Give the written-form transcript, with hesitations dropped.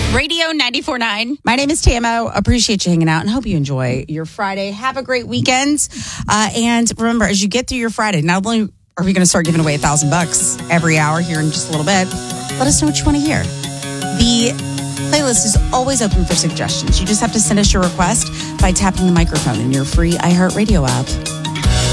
Radio 94.9. My name is Tamo. Appreciate you hanging out and hope you enjoy your Friday. Have a great weekend. And remember, as you get through your Friday, not only are we going to start giving away $1,000 every hour here in just a little bit, let us know what you want to hear. The playlist is always open for suggestions. You just have to send us your request by tapping the microphone in your free iHeartRadio app.